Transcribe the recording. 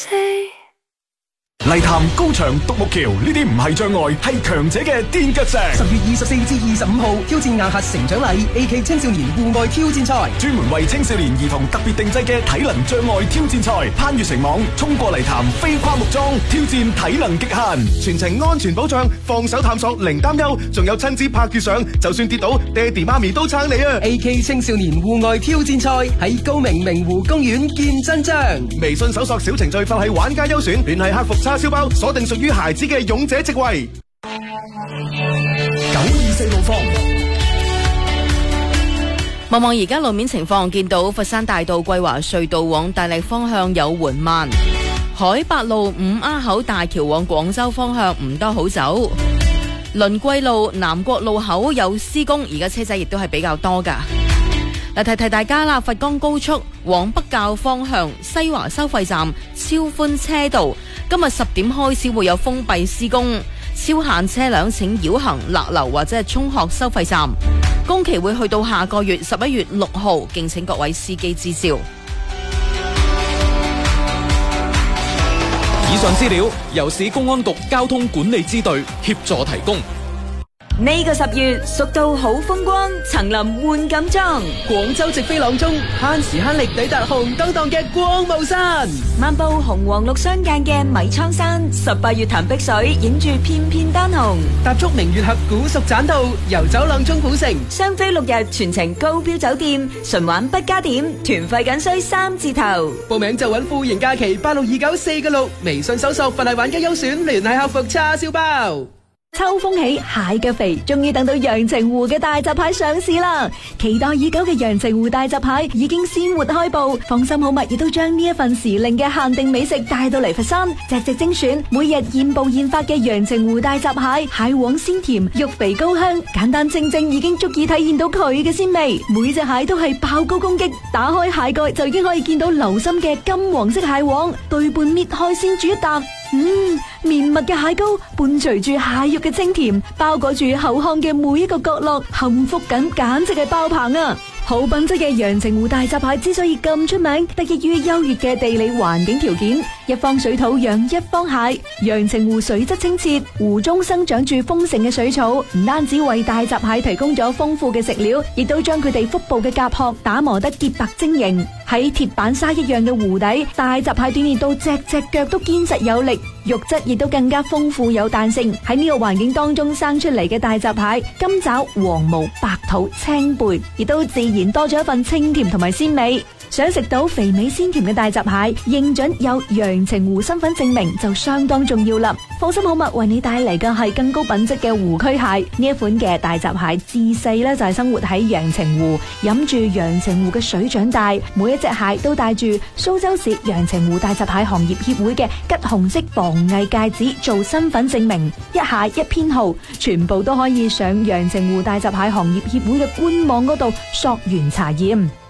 泥潭、高牆、獨木橋呢啲唔係障礙，係強者嘅墊腳石。 10月24至25號挑戰硬核成長禮 AK 青少年戶外挑戰賽， 專門為青少年兒童特別定製嘅體能障礙挑戰賽，攀越繩網、衝過泥潭、飛跨木樁，挑戰體能極限， 全程安全保障，放手探索零擔憂，仲有親子拍住相，就算跌倒，爹哋媽咪都撐你啊 ！AK 青少年戶外挑戰賽喺高明明湖公園見真章。 微信搜索小程序，發係玩家優選，聯繫客服叉燒包，鎖定屬於孩子嘅勇者席位。 924路況。 望望而家路面情況，見到佛山大道桂華隧道往大瀝方向有緩慢，海八路5A口大橋往廣州方向唔多好走，倫桂路南國路口有施工，而家車仔亦都係比較多噶。提提大家啦，佛岡高速往北滘方向西華收費站超寬車道，今日10點開始會有封閉施工，超限車輛請繞行勒流或者係涌學收費站，工期會去到下個月11月6號，敬請各位司機知照。 以上資料由市公安局交通管理支隊協助提供。 呢個10月，蜀道好風光，層林換錦裝， 廣州直飛朗中，慳時慳力抵達紅燈檔嘅光霧山， 漫步紅黃綠相間嘅米倉山，18月潭碧水影住片片丹紅， 踏足明月峽古蜀棧道，遊走朗中古城， 雙飛6日全程高標酒店，純玩不加點，團費僅需3字頭。 報名就揾富盈假期8629496，微信搜索佛系玩家優選，聯繫客服叉燒包。 秋風起，蟹腳肥，終於等到陽澄湖嘅大閘蟹上市啦！期待已久嘅陽澄湖大閘蟹已經鮮活開步，放心好物亦都將呢一份時令嘅限定美食帶到嚟佛山，隻隻精選，每日現捕現發嘅陽澄湖大閘蟹，蟹黃鮮甜，肉肥高香，簡單清蒸已經足以體現到佢嘅鮮味。每隻蟹都係爆高攻擊，打開蟹蓋就已經可以見到流心嘅金黃色蟹黃，對半搣開先煮一啖。綿密嘅蟹膏伴隨住蟹肉嘅清甜，包裹住口腔嘅每一個角落，幸福感簡直係爆棚啊！好品質嘅陽澄湖大閘蟹之所以咁出名，得益於優越嘅地理環境條件，一方水土養一方蟹。陽澄湖水質清澈，湖中生長住豐盛嘅水草，唔單止為大閘蟹提供咗豐富嘅食料，亦都將佢哋腹部嘅甲殼打磨得潔白晶瑩。喺鐵板沙一樣嘅湖底，大閘蟹鍛煉到隻隻腳都堅實有力，肉質亦都更加豐富有彈性。喺呢個環境當中生出嚟嘅大閘蟹，金爪、黃毛、白肚、青背，亦都自然多咗一份清甜同埋鮮美。想食到肥美鮮甜嘅大閘蟹，認準有陽澄湖身份證明就相當重要啦。放心好物為你帶嚟嘅係更高品質嘅湖區蟹，呢一款嘅大閘蟹自細咧就係生活喺陽澄湖，飲住陽澄湖嘅水長大，每一隻蟹都帶住蘇州市陽澄湖大閘蟹行業協會嘅橘紅色防偽戒指做身份證明，一蟹一編號，全部都可以上陽澄湖大閘蟹行業協會嘅官網嗰度溯源查驗。